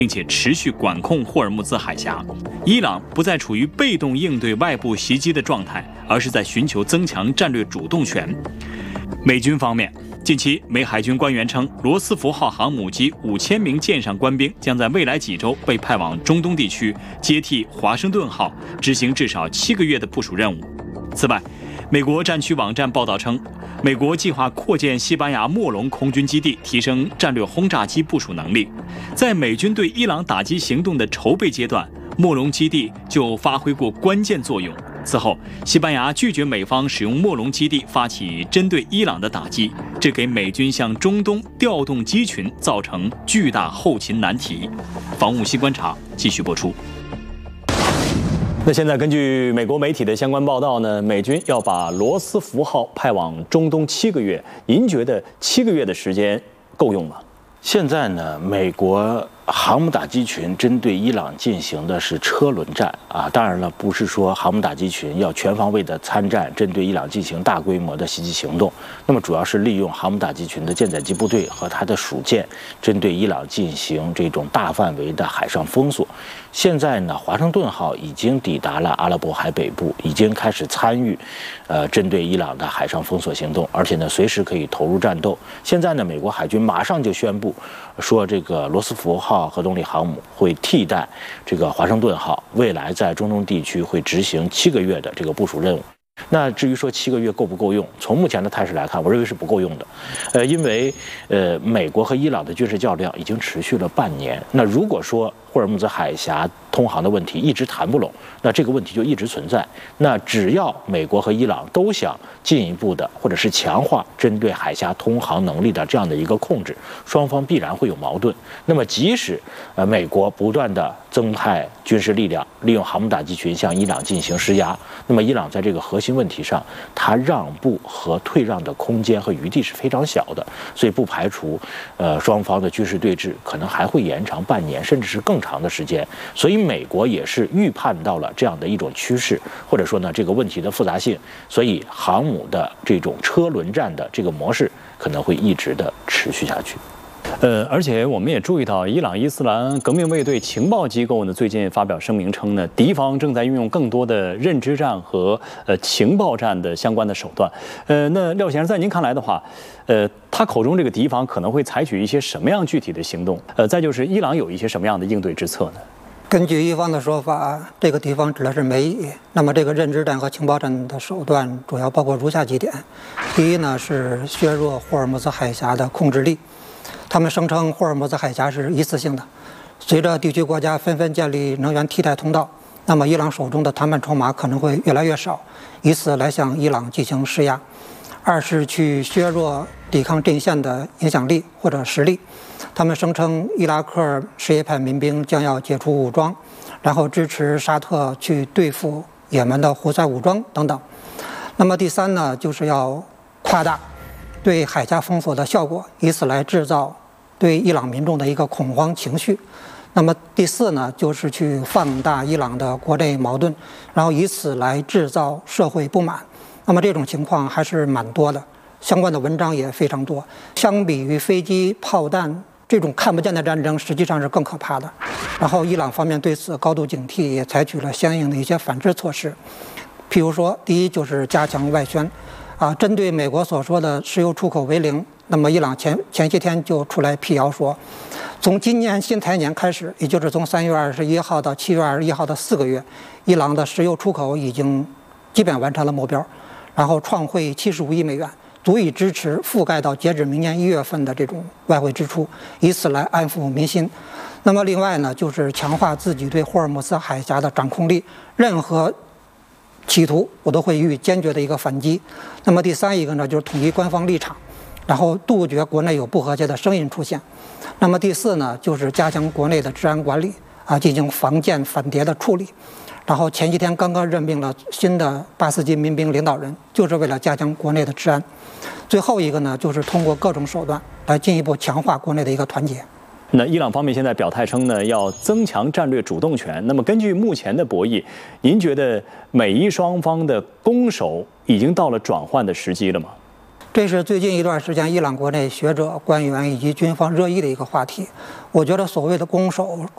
并且持续管控霍尔木兹海峡。伊朗不再处于被动应对外部袭击的状态，而是在寻求增强战略主动权。美军方面，近期美海军官员称，罗斯福号航母及5000名舰上官兵将在未来几周被派往中东地区，接替华盛顿号，执行至少7个月的部署任务。此外，美国战区网站报道称，美国计划扩建西班牙莫龙空军基地，提升战略轰炸机部署能力。在美军对伊朗打击行动的筹备阶段，莫龙基地就发挥过关键作用。此后，西班牙拒绝美方使用莫龙基地发起针对伊朗的打击，这给美军向中东调动机群造成巨大后勤难题。防务新观察继续播出。那现在根据美国媒体的相关报道呢，美军要把罗斯福号派往中东7个月，您觉得7个月的时间够用吗？ 现在呢，美国航母打击群针对伊朗进行的是车轮战啊，当然了，不是说航母打击群要全方位的参战，针对伊朗进行大规模的袭击行动。那么主要是利用航母打击群的舰载机部队和它的属舰，针对伊朗进行这种大范围的海上封锁。现在呢，华盛顿号已经抵达了阿拉伯海北部，已经开始参与，针对伊朗的海上封锁行动，而且呢，随时可以投入战斗。现在呢，美国海军马上就宣布说，这个罗斯福号核动力航母会替代这个华盛顿号，未来在中东地区会执行7个月的这个部署任务。那至于说7个月够不够用，从目前的态势来看，我认为是不够用的。因为美国和伊朗的军事较量已经持续了半年。那如果说霍尔木兹海峡通航的问题一直谈不拢，那这个问题就一直存在。那只要美国和伊朗都想进一步的或者是强化针对海峡通航能力的这样的一个控制，双方必然会有矛盾。那么即使美国不断的增派军事力量，利用航母打击群向伊朗进行施压，那么伊朗在这个核心问题上，它让步和退让的空间和余地是非常小的，所以不排除双方的军事对峙可能还会延长半年甚至是更长的时间。所以美国也是预判到了这样的一种趋势，或者说呢这个问题的复杂性，所以航母的这种车轮战的这个模式可能会一直的持续下去。 而且我们也注意到，伊朗伊斯兰革命卫队情报机构呢最近发表声明称呢，敌方正在运用更多的认知战和情报战的相关的手段。那廖先生，在您看来的话，他口中这个敌方可能会采取一些什么样具体的行动？再就是伊朗有一些什么样的应对之策呢？ 根据一方的说法，这个敌方指的是美伊。那么这个认知战和情报战的手段主要包括如下几点：第一呢是削弱霍尔木兹海峡的控制力。他们声称霍尔木兹海峡是一次性的，随着地区国家纷纷建立能源替代通道，那么伊朗手中的谈判筹码可能会越来越少，以此来向伊朗进行施压。二是去削弱抵抗阵线的影响力或者实力。他们声称伊拉克什叶派民兵将要解除武装，然后支持沙特去对付也门的胡塞武装等等。那么第三呢，就是要夸大对海峡封锁的效果，以此来制造对伊朗民众的一个恐慌情绪。那么第四呢，就是去放大伊朗的国内矛盾，然后以此来制造社会不满。那么这种情况还是蛮多的，相关的文章也非常多。相比于飞机、炮弹这种看不见的战争，实际上是更可怕的。然后伊朗方面对此高度警惕，也采取了相应的一些反制措施。譬如说，第一就是加强外宣。针对美国所说的石油出口为零，那么伊朗前些天就出来辟谣说，从今年新财年开始，也就是从3月21号到7月21号的4个月，伊朗的石油出口已经基本完成了目标，然后创汇75亿美元，足以支持覆盖到截止明年1月份的这种外汇支出，以此来安抚民心。那么另外呢，就是强化自己对霍尔木兹海峡的掌控力，任何企图我都会予以坚决的一个反击。那么第三一个呢，就是统一官方立场，然后杜绝国内有不和谐的声音出现。那么第四呢，就是加强国内的治安管理进行防间反谍的处理。然后前几天刚刚任命了新的巴斯基民兵领导人，就是为了加强国内的治安。最后一个呢，就是通过各种手段来进一步强化国内的一个团结。 那伊朗方面现在表态称呢，要增强战略主动权。那么根据目前的博弈，您觉得美伊双方的攻守已经到了转换的时机了吗？ 这是最近一段时间伊朗国内学者、官员以及军方热议的一个话题。我觉得所谓的攻守